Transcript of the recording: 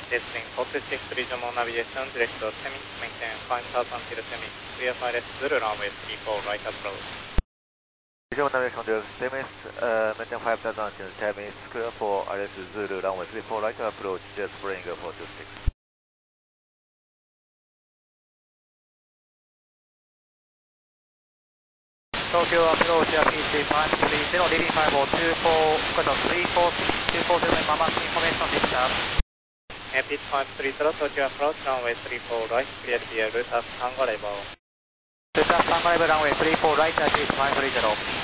Testing 426 regional navigation, direct to Temis, maintain 5000 till Temis, clear pilot Zulu runway 34, right approach. Regional navigation, direct to Temis, maintain 5000 till Temis, clear for ILS Zulu runway 34, right approach, jet spring 426. Tokyo approach PC 530, leading 5024, Koto 346, 240, Mama information dispatch. Pitch 530, Tokyo approach, runway 34 right, clear via route at Tango level. Route at Tango level, runway 34 right, pitch 530.